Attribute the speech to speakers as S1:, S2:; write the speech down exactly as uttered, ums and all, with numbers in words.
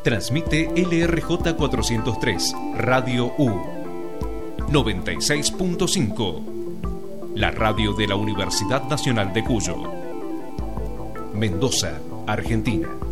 S1: Transmite L R J cuatrocientos tres, Radio U, noventa y seis punto cinco, la radio de la Universidad Nacional de Cuyo, Mendoza, Argentina.